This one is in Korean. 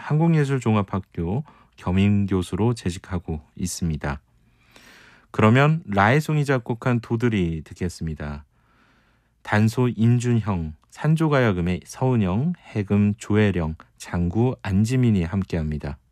한국예술종합학교 겸임교수로 재직하고 있습니다. 그러면 라해송이 작곡한 도들이 듣겠습니다. 단소 인준형, 산조가야금의 서은영, 해금 조혜령, 장구 안지민이 함께합니다.